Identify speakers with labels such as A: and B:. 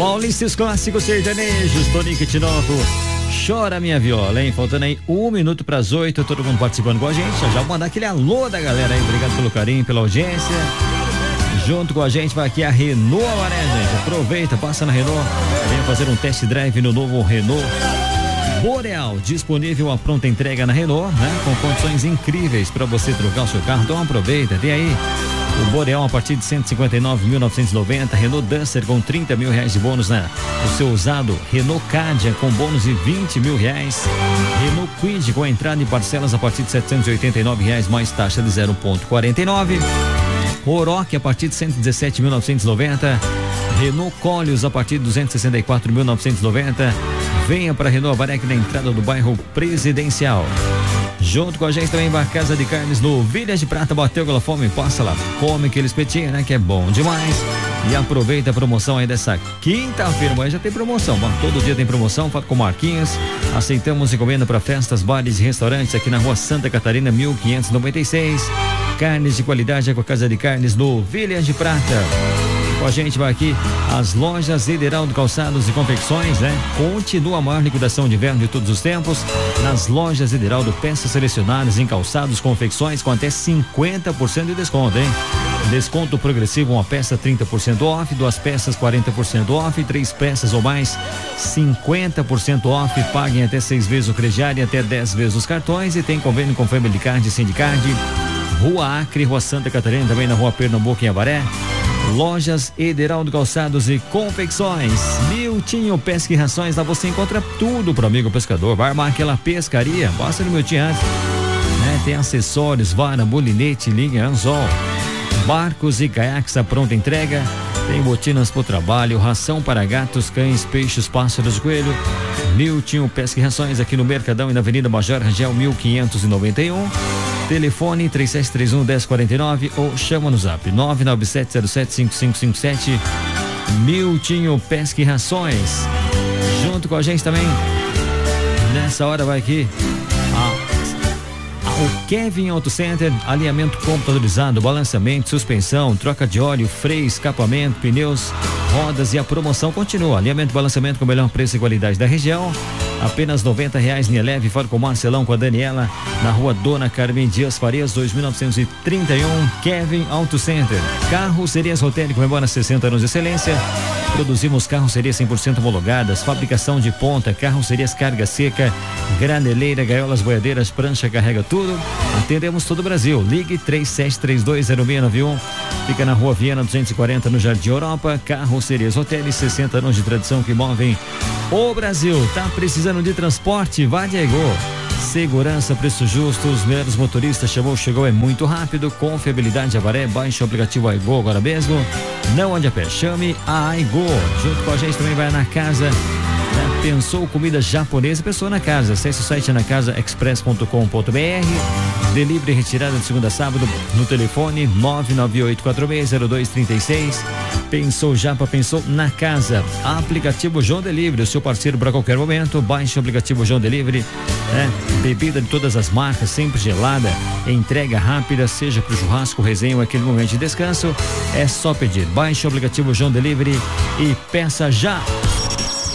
A: Paulistas Clássicos Sertanejos, Toninho Tinoco. Chora minha viola, hein? Faltando aí 1 minuto para as 8, todo mundo participando com a gente. Já vou mandar aquele alô da galera aí. Obrigado pelo carinho, pela audiência. Junto com a gente vai aqui a Renault Avaré, gente. Aproveita, passa na Renault. Venha fazer um test drive no novo Renault Boreal, disponível a pronta entrega na Renault, né? Com condições incríveis para você trocar o seu carro. Então aproveita, tem aí o Boreal a partir de 159.990, Renault Duster com 30 mil reais de bônus o seu usado, Renault Cadia com bônus de 20 mil reais, Renault Kwid com entrada e parcelas a partir de 789 reais mais taxa de 0,49, Oroch a partir de 117.990, Renault Koleos a partir de 264.990. Venha para Renault Avaré na entrada do bairro Presidencial. Junto com a gente também vai a Casa de Carnes no Vilhas de Prata. Bateu pela fome, passa lá, come aquele espetinho, né? Que é bom demais. E aproveita a promoção aí dessa quinta-feira. Mas já tem promoção, bom, todo dia tem promoção. Fala com o Marquinhos. Aceitamos encomenda para festas, bares e restaurantes aqui na rua Santa Catarina, 1596. Carnes de qualidade é com a Casa de Carnes no Vilhas de Prata. Com a gente vai aqui as lojas Ederaldo Calçados e Confecções, né? Continua a maior liquidação de inverno de todos os tempos. Nas lojas Ederaldo, peças selecionadas em calçados, confecções com até 50% de desconto, hein? Desconto progressivo, uma peça 30% off, 2 peças 40% off, 3 peças ou mais 50% off. Paguem até 6 vezes o crediário e até 10 vezes os cartões. E tem convênio com Family Card e Sindicard. Rua Acre, Rua Santa Catarina, também na Rua Pernambuco em Avaré. Lojas Ederaldo Calçados e Confecções. Miltinho Pesca e Rações, lá você encontra tudo pro amigo pescador. Vai armar aquela pescaria, passa no Miltinho antes, né? Tem acessórios, vara, bolinete, linha, anzol, barcos e caiaques à pronta entrega. Tem botinas pro trabalho, ração para gatos, cães, peixes, pássaros, coelho. Miltinho Pesca e Rações aqui no Mercadão e na Avenida Major Rangel 1591. Telefone 3731-1049 ou chama no zap 997075557. Miltinho Pesca e Rações. Junto com a gente também nessa hora vai aqui o Kevin Auto Center, alinhamento computadorizado, balanceamento, suspensão, troca de óleo, freio, escapamento, pneus, rodas. E a promoção continua, alinhamento e balanceamento com o melhor preço e qualidade da região. Apenas R$90 linha leve. Fala com o Marcelão, com a Daniela, na rua Dona Carmen Dias Farias 2931. Kevin Auto Center. Carrocerias Rotelli comemora 60 anos de excelência. Produzimos carrocerias 100% homologadas, fabricação de ponta, carrocerias carga seca, graneleira, gaiolas, boiadeiras, prancha, carrega tudo. Atendemos todo o Brasil. Ligue 37320691. Fica na Rua Viana 240, no Jardim Europa. Carrocerias Rotelli, 60 anos de tradição que movem o Brasil. Tá precisando de transporte? Vá de Aigô. Segurança, preço justo, os melhores motoristas. Chamou, chegou, é muito rápido. Confiabilidade Avaré. Baixe o aplicativo Aigô agora mesmo. Não ande a pé, chame a Aigô. Junto com a gente também vai na casa. Pensou comida japonesa? Pensou na casa. Acesse o site nacasaexpress.com.br. Delivery retirada de segunda a sábado no telefone 998460236. Pensou Japa, pensou na casa. Aplicativo João Delivery, o seu parceiro para qualquer momento. Baixe o aplicativo João Delivery. Bebida de todas as marcas, sempre gelada, entrega rápida, seja para o churrasco, resenha ou aquele momento de descanso. É só pedir. Baixe o aplicativo João Delivery e peça já.